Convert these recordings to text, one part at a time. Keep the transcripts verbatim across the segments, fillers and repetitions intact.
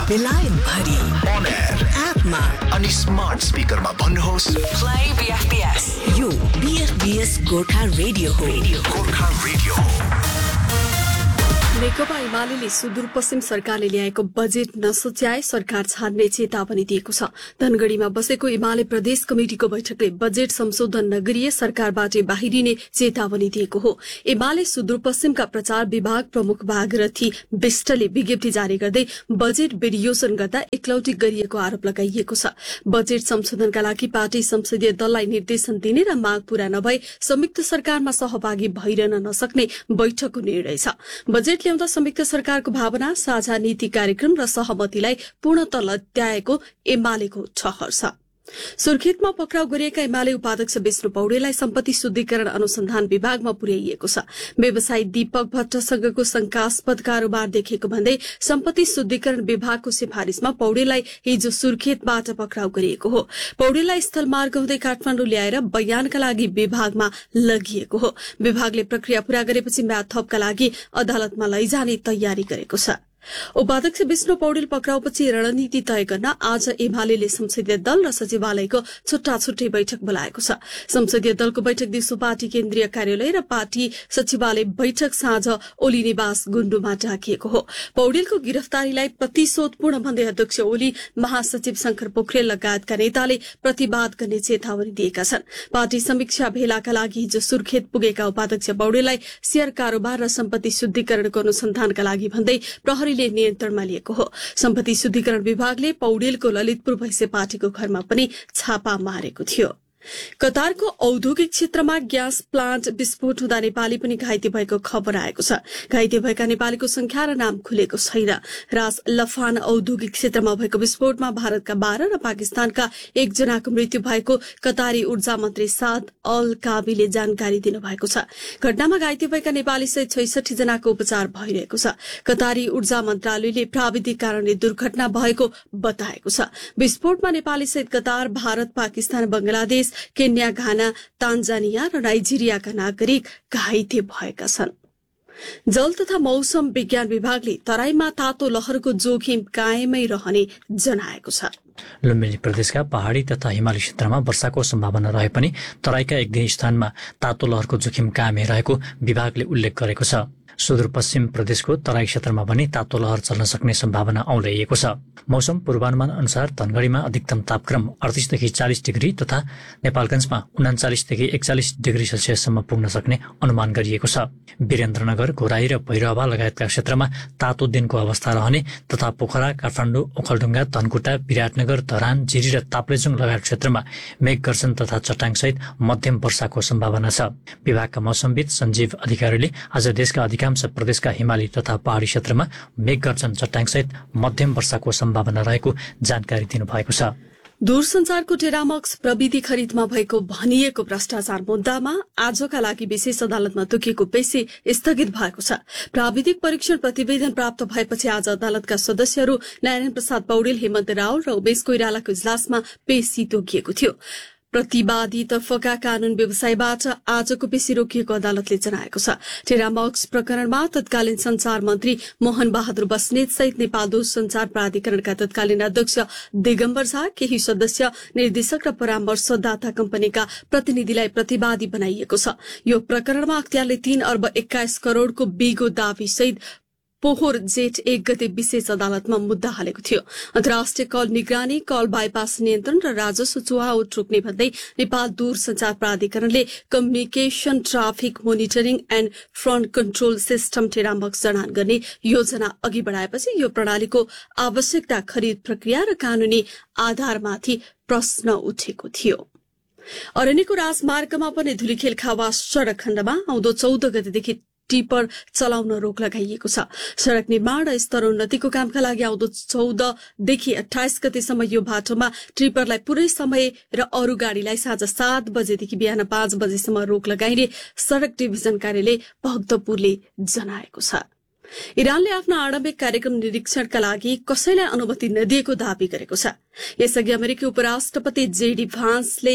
बेलायत भरि On air एपमा अनि स्मार्ट स्पिकरमा भन्नुहोस् प्ले बीएफपीएस। यो बीएफपीएस गोर्खा रेडियो हो। गोर्खा रेडियो हो। नेकपा एमाले सुदूरपश्चिम सरकारले ल्याएको बजेट नसच्याए सरकार छाड्ने चेतावनी दिएको छ। धनगढ़ीमा बसेको एमाले प्रदेश कमिटिको बैठकले बजेट संशोधन नगरिए सरकारबाट बाहिरिने चेतावनी दिएको हो। एमाले सुदूरपश्चिमका प्रचार विभाग प्रमुख भागरथी विष्टले विज्ञप्ति जारी गर्दै बजेट विनियोजन गर्दा एकलौटी गरिएको आरोप लगाइएको छ। बजेट संशोधनका लागि पार्टी संसदीय दललाई निर्देशन दिने र माग पूरा नभए संयुक्त सरकारमा सहभागी भइरहन नसक्ने बैठकको निर्णय छ। बजेट ल्याउँदा संयुक्त सरकारको भावना, साझा नीति कार्यक्रम र सहमतिलाई पूर्णतः लत्याएको एमालेको ठहर छ। सुर्खेतमा पक्राउ गरिएका एमाले उपाध्यक्ष विष्णु पौडेललाई सम्पत्ति शुद्धिकरण अनुसन्धान विभागमा पुर्याइएको छ। व्यवसायी दीपक भट्टसँगको शंकास्पद कारोबार देखेको भन्दै सम्पत्ति शुद्धिकरण विभागको सिफारिशमा पौडेललाई हिजो सुर्खेतबाट पक्राउ गरिएको हो। पौडेललाई स्थलमार्ग हुँदै काठमाडौँ ल्याएर बयानका लागि विभागमा लगिएको हो। विभागले प्रक्रिया पूरा गरेपछि म्याद थपका लागि अदालतमा लैजाने तयारी गरेको छ। उपाध्यक्ष विष्णु पौडेल पक्राउपछि रणनीति तय गर्न आज एमाले संसदीय दल र सचिवालयको छुट्टा छुट्टै बैठक बोलाएको छ। संसदीय दलको बैठक दिउँसो पार्टी केन्द्रीय कार्यालय र पार्टी सचिवालय बैठक साँझ ओली निवास गुण्डुमा डाकिएको हो। पौडेलको गिरफ्तारीलाई प्रतिशोधपूर्ण भन्दै अध्यक्ष ओली, महासचिव शंकर पोखरेल लगायतका नेताले प्रतिवाद गर्ने चेतावनी दिएका छन्। पार्टी समीक्षा भेलाका लागि हिजो सुर्खेत पुगेका उपाध्यक्ष पौडेललाई शेयर कारोबार र सम्पत्ति शुद्धिकरणको अनुसन्धानका लागि भन्दै प्रहरी नियन्त्रणमा लिएको हो। सम्पत्ति शुद्धिकरण विभागले पौडेलको ललितपुर भैंसे पार्टीको घरमा पनि छापा मारेको थियो। कतारको औद्योगिक क्षेत्रमा ग्यास प्लान्ट विस्फोट हुँदा नेपाली पनि घाइते भएको खबर आएको छ। घाइते भएका नेपालीको संख्या र नाम खुलेको छैन। रास लफान औद्योगिक क्षेत्रमा भएको विस्फोटमा भारतका बाह्र र पाकिस्तानका एकजनाको मृत्यु भएको कतारी ऊर्जा मन्त्री साद अल काबीले जानकारी दिनुभएको छ। घटनामा घाइते भएका नेपाली सहित छैसठी जनाको उपचार भइरहेको छ। कतारी ऊर्जा मन्त्रालयले प्राविधिक कारणले दुर्घटना भएको बताएको छ। विस्फोटमा नेपाली सहित Qatar, Bharat, Pakistan, Bangladesh, Kenya, Ghana, Tanzania र नाइजेरियाका नागरिक घाइते भएका छन्। जल तथा मौसम विज्ञान विभागले तराईमा तातो लहरको जोखिम कायमै रहने जनाएको छ। लुम्बिनी प्रदेशका पहाड़ी तथा हिमाली क्षेत्रमा वर्षाको सम्भावना रहे पनि तराईका एक दुई स्थानमा तातो लहरको जोखिम कायमै रहेको विभागले उल्लेख गरेको छ। सुदूरपश्चिम प्रदेशको तराई क्षेत्रमा पनि तातो लहर चल्न सक्ने सम्भावना औँल्याइएको छ। मौसम पूर्वानुमान अनुसार धनगढ़ीमा अधिकतम तापक्रम अडतीसदेखि चालिस डिग्री तथा नेपालगंजमा उनाचालिसदेखि एकचालिस डिग्री सेल्सियससम्म पुग्न सक्ने अनुमान गरिएको छ। वीरेन्द्रनगर, घोराई र भैरहवा लगायतका क्षेत्रमा तातो दिनको अवस्था रहने तथा पोखरा, काठमाडौँ, ओखलढुङ्गा, धनकुटा, विराटनगर, धरान, जिरी र ताप्लेजुङ लगायत क्षेत्रमा मेघ गर्जन तथा चट्टाङसहित मध्यम वर्षाको सम्भावना छ। विभागका मौसमविद सञ्जीव अधिकारीले आज देशका अधिकांश प्रदेशका हिमाली तथा पहाड़ी क्षेत्रमा मेघ गर्जन चट्टाङसहित मध्यम वर्षाको सम्भावना रहेको जानकारी दिनुभएको छ। दूरसञ्चारको टेरामक्स प्रविधि खरिदमा भएको भनिएको भ्रष्टाचार मुद्दामा आजका लागि विशेष अदालतमा तोकिएको पेशी स्थगित भएको छ। प्राविधिक परीक्षण प्रतिवेदन प्राप्त भएपछि आज अदालतका सदस्यहरू नारायण प्रसाद पौडेल, हेमन्त रावल र उमेश कोइरालाको इजलासमा पेशी तोकिएको थियो। प्रतिवादी तर्फका कानून व्यवसायबाट आजको पेशी रोकिएको अदालतले जनाएको छ। टेरामक्स प्रकरणमा तत्कालीन संचार मन्त्री मोहन बहादुर बस्नेत सहित नेपाल दूरसञ्चार प्राधिकरणका तत्कालीन अध्यक्ष दिगम्बर झा, केही सदस्य, निर्देशक र परामर्शदाता कम्पनीका प्रतिनिधिलाई प्रतिवादी बनाइएको छ। यो प्रकरणमा अख्तियारले तीन अर्ब एक्काइस करोड़को बिगो दावी सहित पोहोर जेठ एक गते विशेष अदालतमा मुद्दा हालेको थियो। अन्तर्राष्ट्रिय कल निगरानी, कल बाइपास नियन्त्रण र राजस्व चुहावट रोक्ने भन्दै नेपाल दूरसञ्चार प्राधिकरणले communication traffic monitoring and front control system टेरामक्स जडान गर्ने योजना अघि बढ़ाएपछि यो प्रणालीको आवश्यकता, खरिद प्रक्रिया र कानूनी आधारमाथि प्रश्न उठेको थियो। अरण्यको राजमार्गमा पनि धुलीखेल खावा सड़क खण्डमा आउँदो चौध गतेदेखि टिपर चलाउन रोक लगाइएको छ। सड़क निर्माण र स्तरोन्नतिको कामका लागि आउँदो चौधदेखि अठाइस गतेसम्म यो बाटोमा ट्रिपरलाई पूरै समय र अरू गाड़ीलाई साँझ सात बजेदेखि बिहान पाँच बजेसम्म रोक लगाइने सड़क डिभिजन कार्यालय भक्तपुरले जनाएको छ। इरानले आफ्नो आणविक कार्यक्रम निरीक्षणका लागि कसैलाई अनुमति नदिएको दावी गरेको छ। यसअघि अमेरिकी उपराष्ट्रपति जेडी भान्सले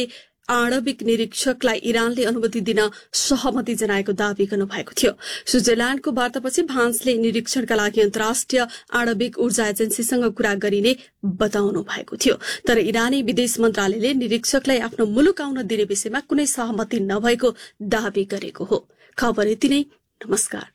आणविक निरीक्षकलाई इरानले अनुमति दिन सहमति जनाएको दावी गर्नुभएको थियो। स्विजरल्याण्डको वार्तापछि भान्सले निरीक्षणका लागि अन्तर्राष्ट्रिय आणविक ऊर्जा एजेन्सीसँग कुरा गरिने बताउनु भएको थियो। तर इरानी विदेश मन्त्रालयले निरीक्षकलाई आफ्नो मुलुक आउन दिने विषयमा कुनै सहमति नभएको दावी गरेको हो। खबर यति नै। नमस्कार।